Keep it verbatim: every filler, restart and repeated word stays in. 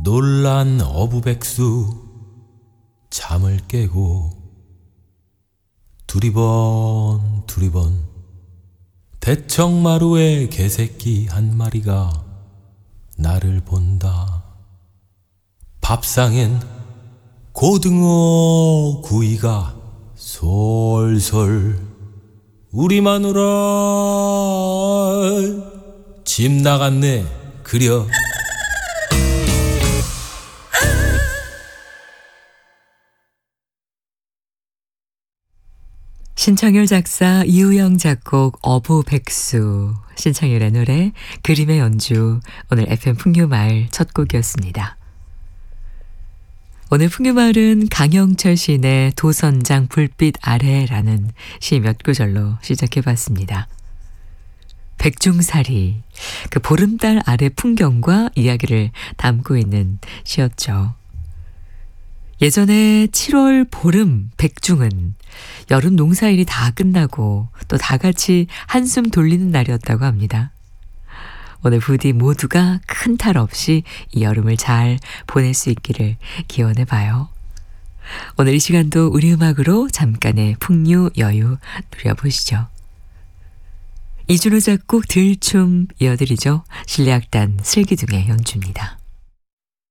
놀란 어부백수 잠을 깨고 두리번 두리번 대청마루의 개새끼 한 마리가 나를 본다. 밥상엔 고등어 구이가 솔솔. 우리 마누라 집 나갔네. 그려. 신창율 작사, 이우영 작곡, 어부백수. 신창율의 노래, 그림의 연주. 오늘 에프엠 풍류마을 첫 곡이었습니다. 오늘 풍류마을은 강영철 시인의 도선장 불빛 아래라는 시 몇 구절로 시작해봤습니다. 백중살이, 그 보름달 아래 풍경과 이야기를 담고 있는 시였죠. 예전에 칠월 보름 백중은 여름 농사일이 다 끝나고 또 다 같이 한숨 돌리는 날이었다고 합니다. 오늘 부디 모두가 큰 탈 없이 이 여름을 잘 보낼 수 있기를 기원해봐요. 오늘 이 시간도 우리 음악으로 잠깐의 풍류 여유 누려보시죠. 이준호 작곡 들춤 이어드리죠. 실내악단 슬기둥의 연주입니다.